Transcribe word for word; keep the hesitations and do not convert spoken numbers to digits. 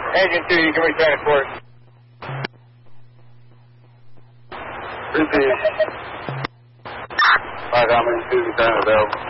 Agent two, you can reach transport. Repeat. Five, how many two, return available?